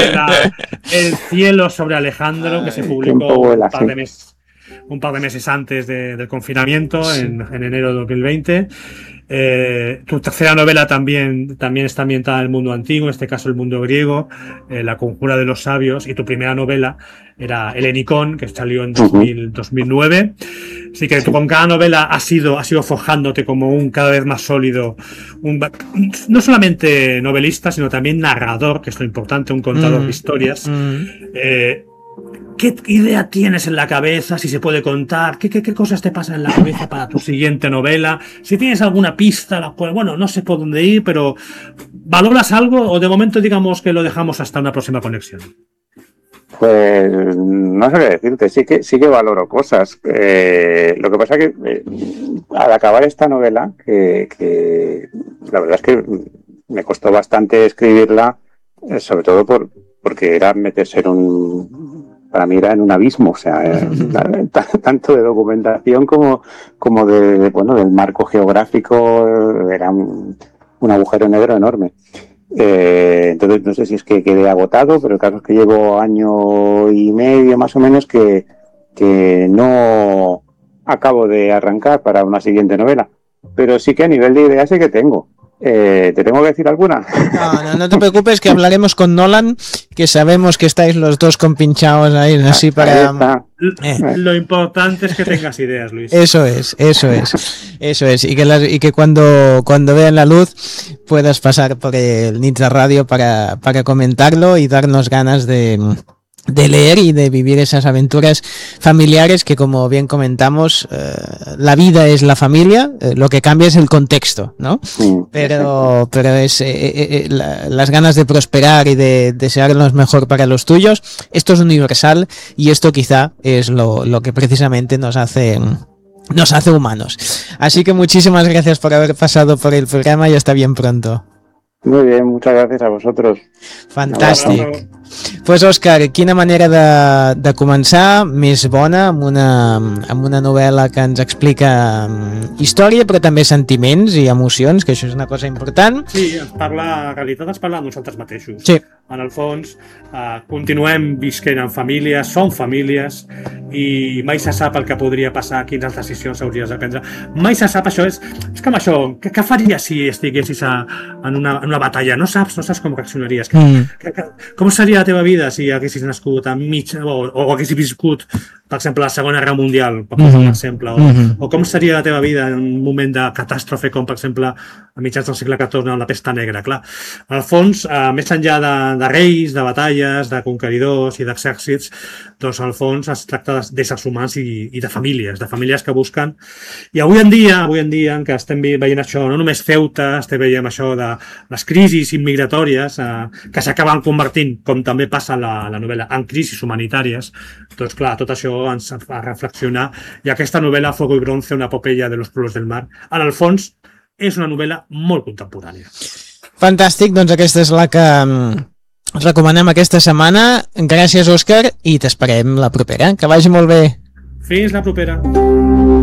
El cielo sobre Alejandro, que se publicó un par de meses antes del confinamiento, en enero de 2020. Tu tercera novela también está ambientada en el mundo antiguo, en este caso el mundo griego, La conjura de los sabios, y tu primera novela era El Henicón, que salió en 2009. Así que tú con cada novela has ido forjándote como un cada vez más sólido, no solamente novelista, sino también narrador, que es lo importante, un contador de historias. ¿Qué idea tienes en la cabeza? Si se puede contar, ¿qué cosas te pasan en la cabeza para tu siguiente novela? Si tienes alguna pista, la cual, bueno, no sé por dónde ir, pero ¿valoras algo o de momento digamos que lo dejamos hasta una próxima conexión? Pues no sé qué decirte, sí que valoro cosas. Lo que pasa que al acabar esta novela, que la verdad es que me costó bastante escribirla, sobre todo porque era meterse para mí era en un abismo, o sea, tanto de documentación como del marco geográfico, era un agujero negro enorme. Entonces no sé si es que quedé agotado, pero el caso es que llevo año y medio más o menos que no acabo de arrancar para una siguiente novela, pero sí que a nivel de ideas sí que tengo. ¿Te tengo que decir alguna? No te preocupes, que hablaremos con Nolan, que sabemos que estáis los dos compinchados ahí, así para... Lo importante es que tengas ideas, Luis. Eso es. Y que cuando vean la luz puedas pasar por el Nits de Radio para comentarlo y darnos ganas de leer y de vivir esas aventuras familiares que, como bien comentamos, la vida es la familia, lo que cambia es el contexto, ¿no? Pero es las ganas de prosperar y de desear lo mejor para los tuyos. Esto es universal y esto quizá es lo que precisamente nos hace humanos. Así que muchísimas gracias por haber pasado por el programa y hasta bien pronto. Muy bien, muchas gracias a vosotros. Fantàstic. Pues Òscar, quina manera de començar més bona amb una novel·la que ens explica història però també sentiments i emocions, que això és una cosa important. Sí, en realitat ens parla de nosaltres mateixos. Sí. En el fons, continuem visquent en famílies, som famílies i mai se sap el que podria passar, quines decisions hauries de prendre. Mai se sap, això és com això, què faries si estiguessis en una batalla? No saps com reaccionaries. Com seria la teva vida si haguessis nascut o haguessis viscut, per exemple, la Segona Guerra Mundial, per posar un exemple, o com seria la teva vida en un moment de catàstrofe com, per exemple, a mitjans del segle XIV, la pesta negra. Clar, al fons, més enllà de reis, de batalles, de conqueridors i d'exèrcits, doncs al fons es tracta d'éssers humans i de famílies que busquen. I avui en dia, en què estem veient això, no només Ceuta, estem veient això de les crisis immigratòries que s'acaben convertint, com també passa a la novel·la, en crisis humanitàries. Doncs clar, tot això ens fa reflexionar, i aquesta novel·la Fuego y Bronce, una epopeya de los pueblos del mar, en el fons és una novel·la molt contemporània. Fantàstic, doncs aquesta és la que recomanem aquesta setmana. Gràcies, Òscar, i t'esperem la propera. Que vagi molt bé. Fins la propera.